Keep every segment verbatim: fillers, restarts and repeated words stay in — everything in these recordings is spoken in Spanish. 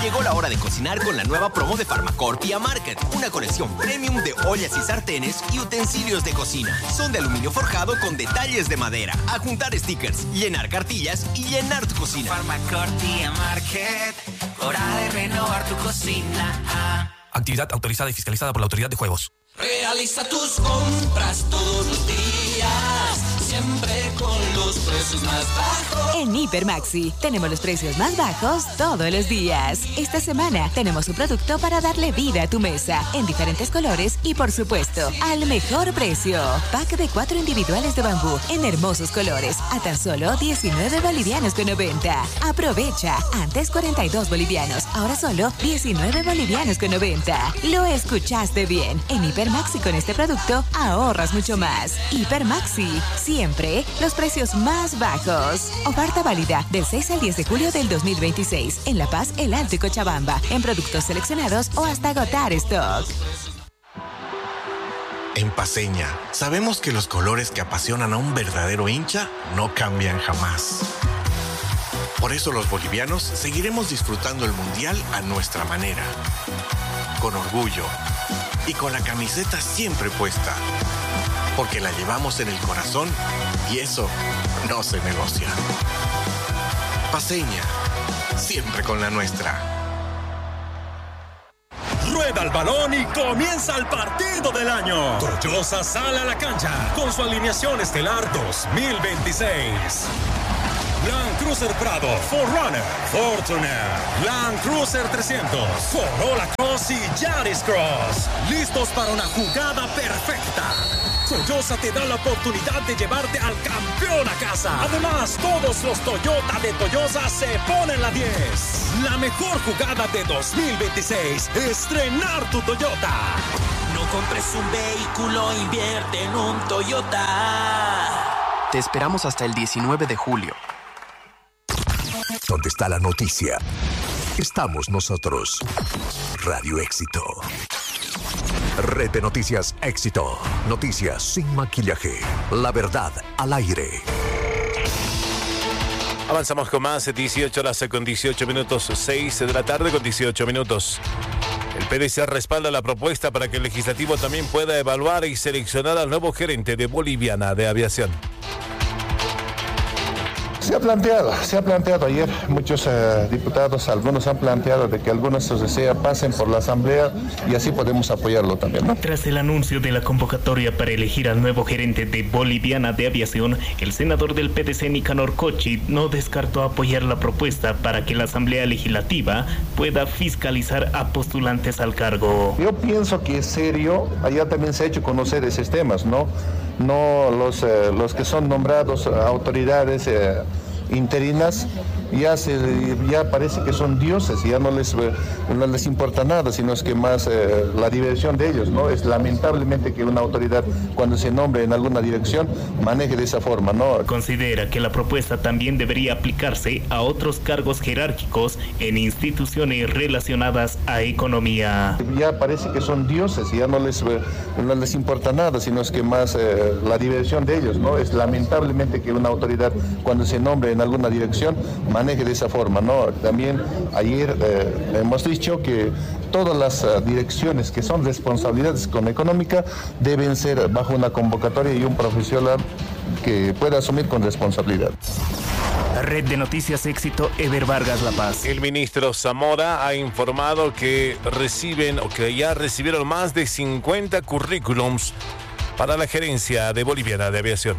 Llegó la hora de cocinar con la nueva promo de Farmacorp y Amarket. Una colección premium de ollas y sartenes y utensilios de cocina. Son de aluminio forjado con detalles de madera. A juntar stickers, llenar cartillas y llenar tu cocina. Farmacorp y Amarket. Hora de renovar tu cocina. Actividad autorizada y fiscalizada por la Autoridad de Juegos. Realiza tus compras todos los días, siempre con los precios más bajos. En Hiper Maxi tenemos los precios más bajos todos los días. Esta semana tenemos un producto para darle vida a tu mesa en diferentes colores y, por supuesto, al mejor precio. Pack de cuatro individuales de bambú en hermosos colores a tan solo diecinueve bolivianos con noventa. Aprovecha, antes cuarenta y dos bolivianos, ahora solo diecinueve bolivianos con noventa. Lo escuchaste bien. En Hiper Maxi con este producto ahorras mucho más. Hiper Maxi, siempre los precios más bajos. Oferta válida del seis al diez de julio del dos mil veintiséis en La Paz, El Alto y Cochabamba, en productos seleccionados o hasta agotar stock. En Paceña, sabemos que los colores que apasionan a un verdadero hincha no cambian jamás. Por eso los bolivianos seguiremos disfrutando el Mundial a nuestra manera, con orgullo y con la camiseta siempre puesta, porque la llevamos en el corazón y eso no se negocia. Paceña, siempre con la nuestra. Rueda el balón y comienza el partido del año. Toyosa sale a la cancha con su alineación estelar dos mil veintiséis. Land Cruiser Prado, cuatro runner, Fortuner, Land Cruiser trescientos, Corolla Cross y Yaris Cross. Listos para una jugada perfecta. Toyosa te da la oportunidad de llevarte al campeón a casa. Además, todos los Toyota de Toyosa se ponen la diez. La mejor jugada de dos mil veintiséis. Estrenar tu Toyota. No compres un vehículo, invierte en un Toyota. Te esperamos hasta el diecinueve de julio. ¿Dónde está la noticia? Estamos nosotros. Radio Éxito. Red de Noticias Éxito. Noticias sin maquillaje. La verdad al aire. Avanzamos con más, dieciocho horas con dieciocho minutos, seis de la tarde con dieciocho minutos. El P D C respalda la propuesta para que el legislativo también pueda evaluar y seleccionar al nuevo gerente de Boliviana de Aviación. Se ha planteado, se ha planteado ayer, muchos eh, diputados, algunos han planteado de que algunos de SEA pasen por la asamblea y así podemos apoyarlo también, ¿no? Tras el anuncio de la convocatoria para elegir al nuevo gerente de Boliviana de Aviación, el senador del P D C, Nicanor Cochi, no descartó apoyar la propuesta para que la asamblea legislativa pueda fiscalizar a postulantes al cargo. Yo pienso que es serio, allá también se ha hecho conocer esos temas, ¿no? No los, eh, los que son nombrados autoridades eh, interinas ya se ya parece que son dioses, ya no les no les importa nada, sino es que más eh, la diversión de ellos, ¿no? Es lamentablemente que una autoridad cuando se nombre en alguna dirección maneje de esa forma, ¿no? Considera que la propuesta también debería aplicarse a otros cargos jerárquicos en instituciones relacionadas a economía. Ya parece que son dioses, ya no les no les importa nada, sino es que más eh, la diversión de ellos, ¿no? Es lamentablemente que una autoridad cuando se nombre en alguna dirección maneje de esa forma, ¿no? También ayer eh, hemos dicho que todas las uh, direcciones que son responsabilidades con económica deben ser bajo una convocatoria y un profesional que pueda asumir con responsabilidad. Red de Noticias Éxito, Ever Vargas, La Paz. El ministro Zamora ha informado que reciben o que ya recibieron más de cincuenta currículums para la gerencia de Boliviana de Aviación.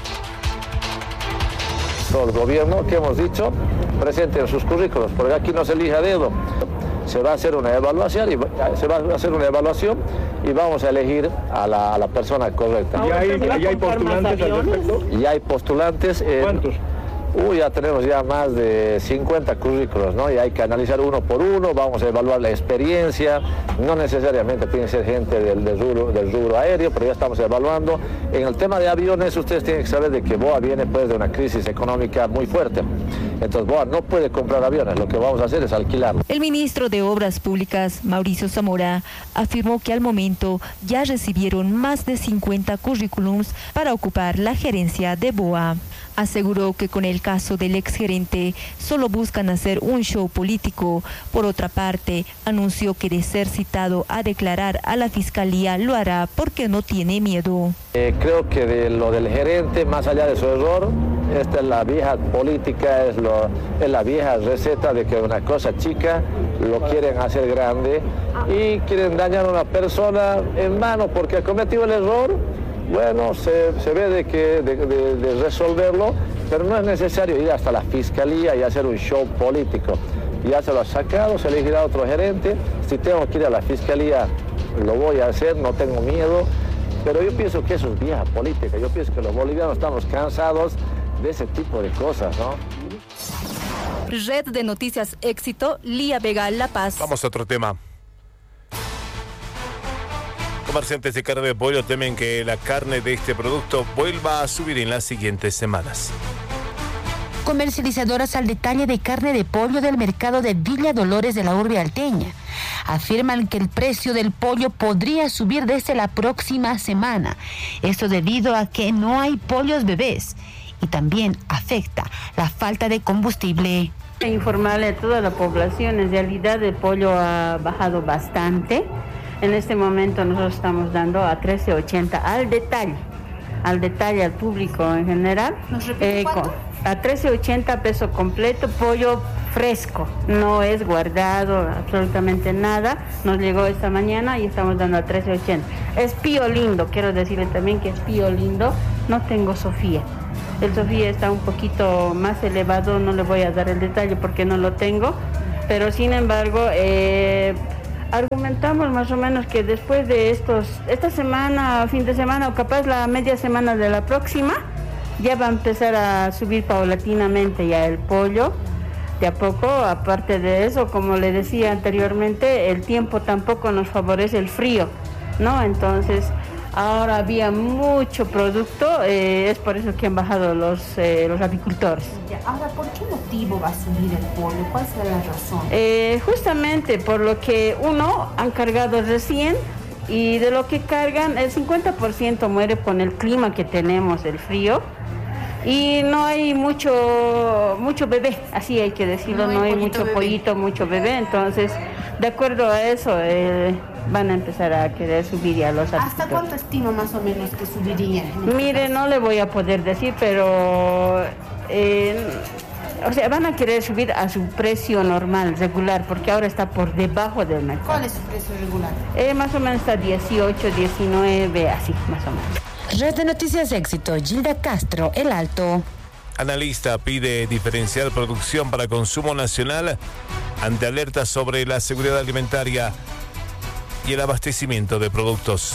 Todo el gobierno que hemos dicho presenten sus currículos, porque aquí no se elige a dedo. Se va a hacer una evaluación y se va a hacer una evaluación y vamos a elegir a la, a la persona correcta. ¿Ya hay, ya hay postulantes al respecto? Ya hay postulantes. En, ¿Cuántos? Uy, ya tenemos ya más de cincuenta currículos, ¿no? Y hay que analizar uno por uno, vamos a evaluar la experiencia, no necesariamente tiene que ser gente del, del, rubro, del rubro aéreo, pero ya estamos evaluando. En el tema de aviones, ustedes tienen que saber de que B O A viene pues de una crisis económica muy fuerte. Entonces B O A no puede comprar aviones, lo que vamos a hacer es alquilarlos. El ministro de Obras Públicas, Mauricio Zamora, afirmó que al momento ya recibieron más de cincuenta currículums para ocupar la gerencia de B O A. Aseguró que con el caso del exgerente solo buscan hacer un show político. Por otra parte, anunció que de ser citado a declarar a la fiscalía lo hará porque no tiene miedo. Eh, creo que de lo del gerente, más allá de su error, esta es la vieja política, es, lo, es la vieja receta de que una cosa chica lo quieren hacer grande y quieren dañar a una persona en vano porque ha cometido el error. Bueno, se, se ve de, que, de, de, de resolverlo, pero no es necesario ir hasta la fiscalía y hacer un show político. Ya se lo ha sacado, se elegirá otro gerente. Si tengo que ir a la fiscalía, lo voy a hacer, no tengo miedo. Pero yo pienso que eso es vieja política. Yo pienso que los bolivianos estamos cansados de ese tipo de cosas, ¿no? Red de Noticias Éxito, Lía Vega, La Paz. Vamos a otro tema. Comerciantes de carne de pollo temen que la carne de este producto vuelva a subir en las siguientes semanas. Comercializadoras al detalle de carne de pollo del mercado de Villa Dolores de la urbe alteña afirman que el precio del pollo podría subir desde la próxima semana. Esto debido a que no hay pollos bebés y también afecta la falta de combustible. Informarle a toda la población, en realidad el pollo ha bajado bastante. En este momento nosotros estamos dando a trece ochenta al detalle, al detalle al público en general. ¿Nos repite eh, cuánto? A trece ochenta peso completo, pollo fresco, no es guardado absolutamente nada. Nos llegó esta mañana y estamos dando a trece ochenta. Es pío lindo, quiero decirle también que es pío lindo. No tengo Sofía. El Sofía está un poquito más elevado, no le voy a dar el detalle porque no lo tengo, pero sin embargo eh, argumentamos más o menos que después de estos, esta semana, fin de semana o capaz la media semana de la próxima, ya va a empezar a subir paulatinamente ya el pollo, de a poco. Aparte de eso, como le decía anteriormente, el tiempo tampoco nos favorece el frío, ¿no? Entonces, ahora había mucho producto, eh, es por eso que han bajado los, eh, los apicultores. Ahora, ¿por qué motivo va a subir el pollo? ¿Cuál será la razón? Eh, justamente por lo que uno han cargado recién y de lo que cargan el cincuenta por ciento muere con el clima que tenemos, el frío. Y no hay mucho mucho bebé, así hay que decirlo, no hay, no hay mucho bebé. Pollito, mucho bebé, entonces de acuerdo a eso eh, van a empezar a querer subir ya los apicultores. ¿Hasta cuánto estima más o menos que subiría? Mire, no le voy a poder decir, pero eh, o sea, van a querer subir a su precio normal, regular, porque ahora está por debajo del mercado. ¿Cuál es su precio regular? Eh, más o menos está dieciocho, diecinueve, así, más o menos. Red de Noticias Éxito, Gilda Castro, El Alto. Analista pide diferenciar producción para consumo nacional ante alertas sobre la seguridad alimentaria y el abastecimiento de productos.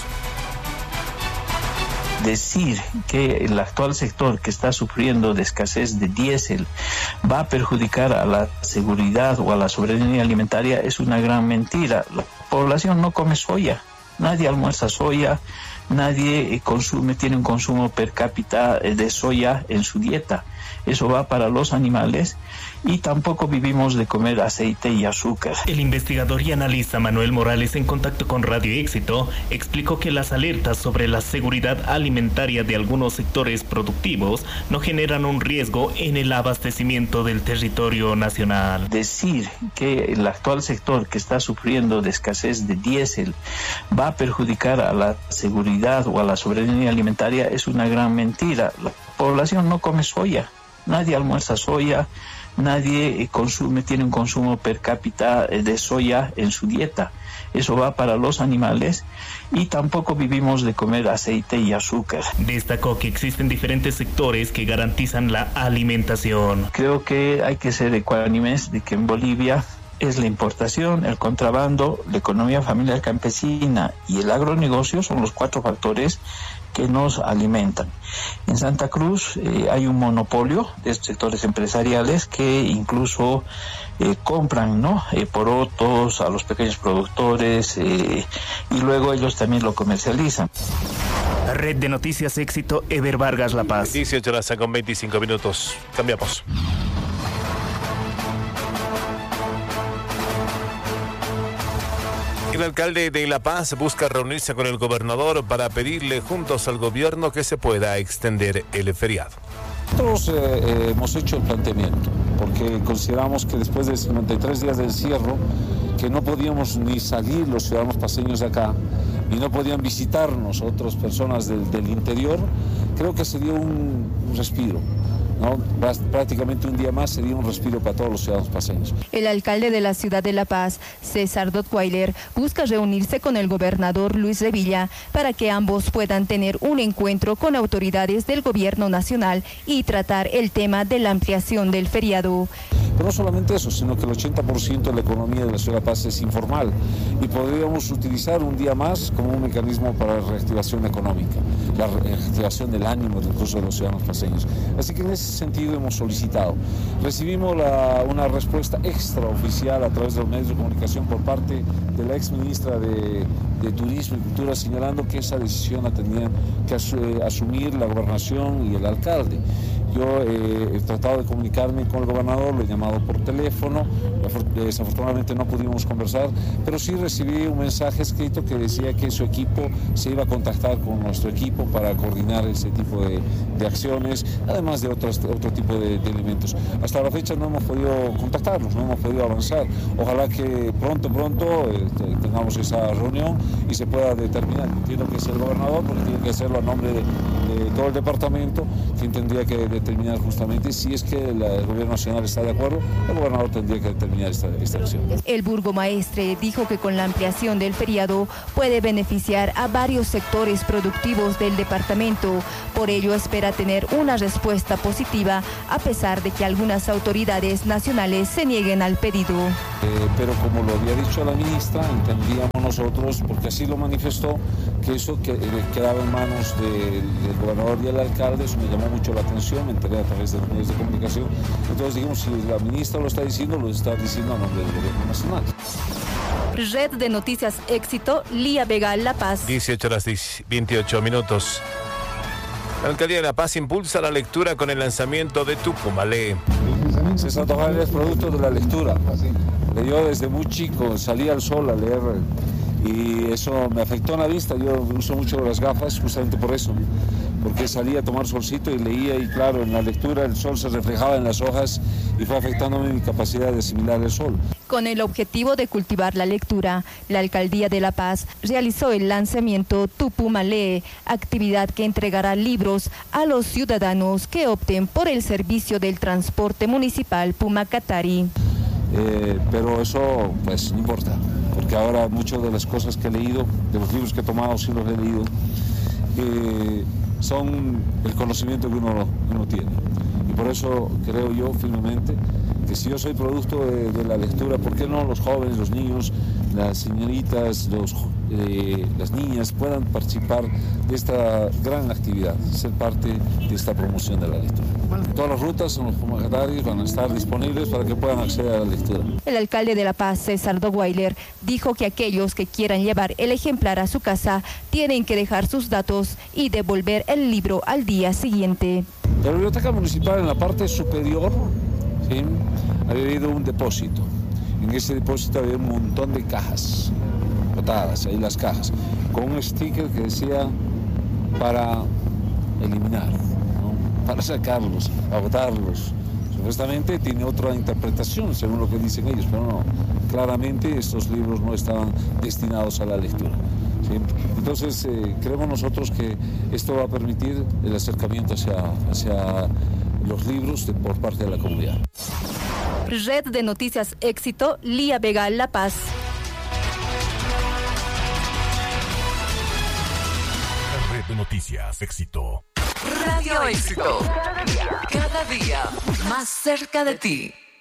Decir que el actual sector que está sufriendo de escasez de diésel va a perjudicar a la seguridad o a la soberanía alimentaria es una gran mentira. La población no come soya, nadie almuerza soya. Nadie consume, tiene un consumo per cápita de soya en su dieta. Eso va para los animales y tampoco vivimos de comer aceite y azúcar. El investigador y analista Manuel Morales, en contacto con Radio Éxito, explicó que las alertas sobre la seguridad alimentaria de algunos sectores productivos no generan un riesgo en el abastecimiento del territorio nacional. Decir que el actual sector que está sufriendo de escasez de diésel va a perjudicar a la seguridad o a la soberanía alimentaria es una gran mentira. La población no come soya, nadie almuerza soya. Nadie consume, tiene un consumo per cápita de soya en su dieta. Eso va para los animales y tampoco vivimos de comer aceite y azúcar. Destacó que existen diferentes sectores que garantizan la alimentación. Creo que hay que ser ecuánimes de que en Bolivia es la importación, el contrabando, la economía familiar campesina y el agronegocio son los cuatro factores que nos alimentan. En Santa Cruz eh, hay un monopolio de estos sectores empresariales que incluso eh, compran, ¿no? Eh, porotos a los pequeños productores eh, y luego ellos también lo comercializan. Red de Noticias Éxito, Ever Vargas, La Paz. dieciocho horas con veinticinco minutos. Cambiamos. El alcalde de La Paz busca reunirse con el gobernador para pedirle juntos al gobierno que se pueda extender el feriado. Nosotros eh, eh, hemos hecho el planteamiento, porque consideramos que después de cincuenta y tres días de encierro, que no podíamos ni salir los ciudadanos paseños de acá, y no podían visitarnos otras personas del, del interior, creo que sería un, un respiro. ¿no? Prácticamente un día más sería un respiro para todos los ciudadanos paseños. El alcalde de la ciudad de La Paz, César Rottweiler, busca reunirse con el gobernador Luis Revilla para que ambos puedan tener un encuentro con autoridades del gobierno nacional y tratar el tema de la ampliación del feriado. Pero no solamente eso, sino que el ochenta por ciento de la economía de la ciudad de La Paz es informal y podríamos utilizar un día más como un mecanismo para la reactivación económica, la reactivación del ánimo incluso de los ciudadanos paseños. Así que en ese sentido hemos solicitado. Recibimos la, una respuesta extraoficial a través de los medios de comunicación por parte de la ex ministra de, de Turismo y Cultura, señalando que esa decisión la tenían que asu asumir la gobernación y el alcalde. Yo eh, he tratado de comunicarme con el gobernador, lo he llamado por teléfono, desafortunadamente no pudimos conversar, pero sí recibí un mensaje escrito que decía que su equipo se iba a contactar con nuestro equipo para coordinar ese tipo de, de acciones, además de otros, otro tipo de, de elementos. Hasta la fecha no hemos podido contactarnos, no hemos podido avanzar. Ojalá que pronto, pronto eh, tengamos esa reunión y se pueda determinar. Entiendo que es el gobernador, porque tiene que hacerlo a nombre de, de todo el departamento, quien tendría que determinar justamente si es que la, el gobierno nacional está de acuerdo, el gobernador tendría que determinar esta, esta acción. El burgomaestre dijo que con la ampliación del feriado puede beneficiar a varios sectores productivos del departamento. Por ello espera tener una respuesta positiva, a pesar de que algunas autoridades nacionales se nieguen al pedido. Eh, pero como lo había dicho la ministra, entendíamos nosotros, porque así lo manifestó, que eso que, eh, quedaba en manos de, del gobernador y el alcalde. Eso me llamó mucho la atención, me enteré a través de los medios de comunicación. Entonces dijimos, si la ministra lo está diciendo, lo está diciendo a nombre del gobierno nacional. Red de Noticias Éxito, Lía Vega, La Paz. dieciocho horas veintiocho minutos. La Alcaldía de La Paz impulsa la lectura con el lanzamiento de Tupumalé. César Rottweiler es producto de la lectura. Leyó desde muy chico, salía al sol a leer y eso me afectó en la vista. Yo uso mucho las gafas justamente por eso, porque salía a tomar solcito y leía, y claro, en la lectura el sol se reflejaba en las hojas y fue afectándome mi capacidad de asimilar el sol. Con el objetivo de cultivar la lectura, la Alcaldía de La Paz realizó el lanzamiento Tupumalé, actividad que entregará libros a los ciudadanos que opten por el servicio del transporte municipal Pumacatari. Eh, pero eso pues no importa, porque ahora muchas de las cosas que he leído, de los libros que he tomado, sí los he leído, eh, son el conocimiento que uno, uno tiene. Y por eso creo yo firmemente que si yo soy producto de, de la lectura, ¿por qué no los jóvenes, los niños, las señoritas, los, eh, las niñas puedan participar de esta gran actividad, ser parte de esta promoción de la lectura? Todas las rutas en los Pumacataris van a estar disponibles para que puedan acceder a la lectura. El alcalde de La Paz, César Rottweiler, dijo que aquellos que quieran llevar el ejemplar a su casa tienen que dejar sus datos y devolver el libro al día siguiente. La biblioteca municipal, en la parte superior, ¿sí?, había habido un depósito. En ese depósito había un montón de cajas botadas, ahí las cajas, con un sticker que decía para eliminar, ¿no?, para sacarlos, para botarlos. Supuestamente tiene otra interpretación según lo que dicen ellos, pero no, claramente estos libros no estaban destinados a la lectura. ¿Sí? Entonces eh, creemos nosotros que esto va a permitir el acercamiento hacia, hacia los libros de, por parte de la comunidad. Red de Noticias Éxito, Lía Vega, La Paz. Red de Noticias Éxito. Radio Éxito. Cada día, cada día más cerca de ti.